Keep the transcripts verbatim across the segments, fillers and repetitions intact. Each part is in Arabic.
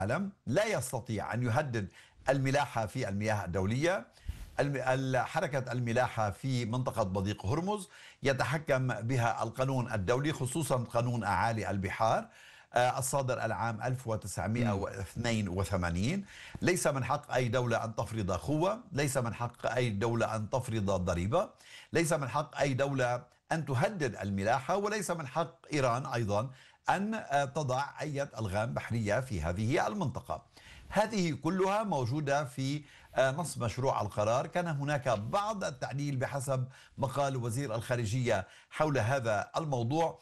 العالم لا يستطيع أن يهدد الملاحة في المياه الدولية. حركة الملاحة في منطقة مضيق هرمز يتحكم بها القانون الدولي، خصوصا قانون أعالي البحار الصادر العام ألف وتسعمئة واثنين وثمانين. ليس من حق أي دولة أن تفرض قوة، ليس من حق أي دولة أن تفرض ضريبة، ليس من حق أي دولة أن تهدد الملاحة، وليس من حق إيران أيضا أن تضع أي ألغام بحرية في هذه المنطقة. هذه كلها موجودة في نص مشروع القرار. كان هناك بعض التعديل بحسب مقال وزير الخارجية حول هذا الموضوع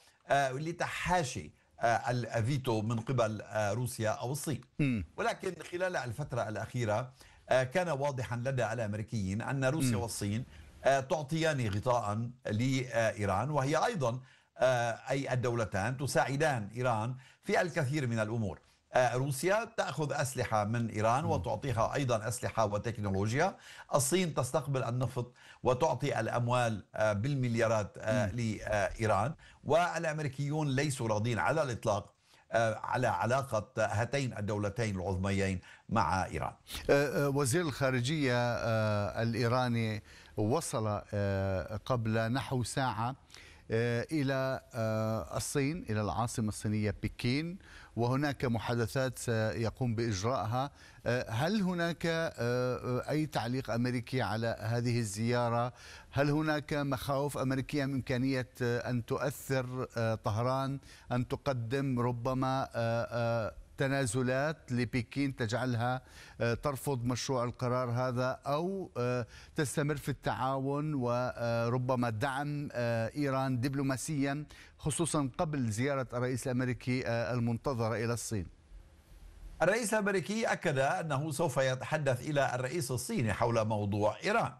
لتحاشي الفيتو من قبل روسيا أو الصين، ولكن خلال الفترة الأخيرة كان واضحا لدى الأمريكيين أن روسيا والصين تعطيان غطاء لإيران، وهي أيضا أي الدولتان تساعدان إيران في الكثير من الأمور. روسيا تأخذ أسلحة من إيران وتعطيها أيضا أسلحة وتكنولوجيا. الصين تستقبل النفط وتعطي الأموال بالمليارات لإيران، والأمريكيون ليسوا راضين على الإطلاق على علاقة هاتين الدولتين العظميين مع إيران. وزير الخارجية الإيراني وصل قبل نحو ساعة إلى الصين، إلى العاصمة الصينية بكين، وهناك محادثات سيقوم بإجراءها. هل هناك أي تعليق أمريكي على هذه الزيارة؟ هل هناك مخاوف أمريكية من إمكانية أن تؤثر طهران، أن تقدم ربما تنازلات لبكين تجعلها ترفض مشروع القرار هذا، أو تستمر في التعاون وربما دعم إيران دبلوماسيا، خصوصا قبل زيارة الرئيس الأمريكي المنتظرة إلى الصين؟ الرئيس الأمريكي أكد أنه سوف يتحدث إلى الرئيس الصيني حول موضوع إيران.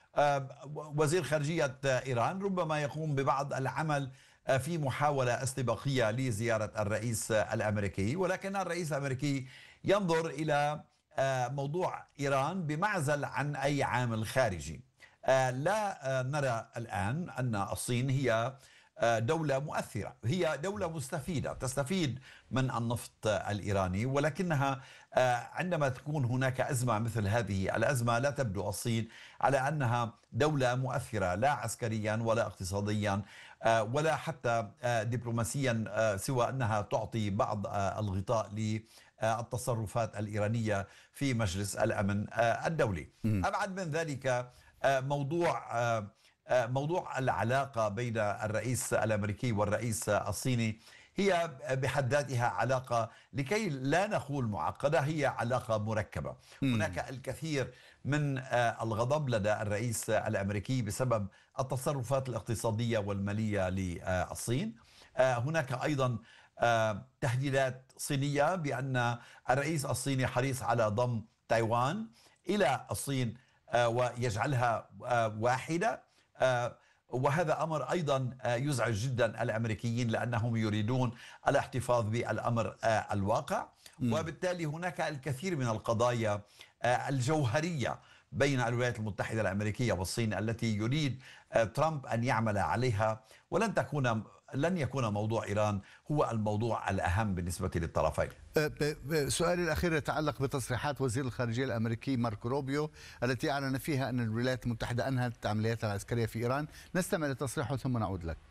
وزير خارجية إيران ربما يقوم ببعض العمل في محاولة استباقية لزيارة الرئيس الأمريكي، ولكن الرئيس الأمريكي ينظر إلى موضوع إيران بمعزل عن أي عامل خارجي. لا نرى الآن أن الصين هي دولة مؤثرة، هي دولة مستفيدة تستفيد من النفط الإيراني، ولكنها عندما تكون هناك أزمة مثل هذه الأزمة لا تبدو الصين على أنها دولة مؤثرة، لا عسكريا ولا اقتصاديا ولا حتى دبلوماسيا، سوى أنها تعطي بعض الغطاء للتصرفات الإيرانية في مجلس الأمن الدولي. أبعد من ذلك، موضوع موضوع العلاقة بين الرئيس الأمريكي والرئيس الصيني هي بحد ذاتها علاقة، لكي لا نقول معقدة، هي علاقة مركبة. هناك الكثير من الغضب لدى الرئيس الأمريكي بسبب التصرفات الاقتصادية والمالية للصين. هناك أيضا تهديدات صينية بأن الرئيس الصيني حريص على ضم تايوان إلى الصين ويجعلها واحدة، وهذا أمر أيضا يزعج جدا الأمريكيين لأنهم يريدون الاحتفاظ بالأمر الواقع. وبالتالي هناك الكثير من القضايا الجوهرية بين الولايات المتحدة الأمريكية والصين التي يريد ترامب أن يعمل عليها، ولن تكون لن يكون موضوع إيران هو الموضوع الأهم بالنسبة للطرفين. سؤالي الأخير يتعلق بتصريحات وزير الخارجية الأمريكي ماركو روبيو التي أعلن فيها أن الولايات المتحدة أنهت عملياتها العسكرية في إيران. نستمع لتصريحه ثم نعود لك.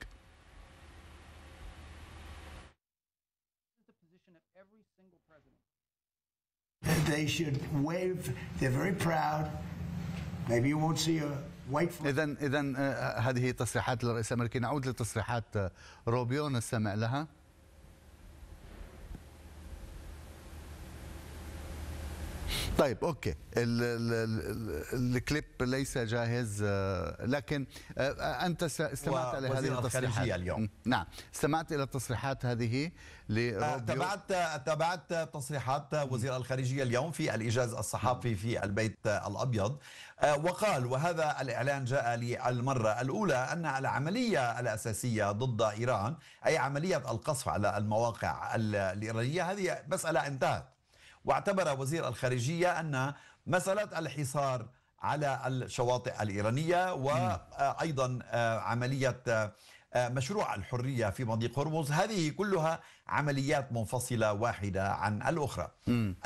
They should wave. They're very proud. Maybe you won't see a white flag. إذن إذن هذه تصريحات الرئيس الأمريكي. نعود لتصريحات روبيو، نستمع لها. طيب اوكي، الكليب ليس جاهز، لكن انت استمعت الى هذه التصريحات اليوم. نعم، استمعت الى التصريحات هذه لروبيو. تابعت تابعت تصريحات وزير الخارجية اليوم في الإيجاز الصحفي في البيت الأبيض، وقال، وهذا الإعلان جاء للمرة الأولى، أن العملية الأساسية ضد إيران، أي عملية القصف على المواقع الإيرانية، هذه مسألة انتهت. واعتبر وزير الخارجية أن مسألة الحصار على الشواطئ الإيرانية وأيضا عملية مشروع الحرية في مضيق هرمز، هذه كلها عمليات منفصلة واحدة عن الأخرى.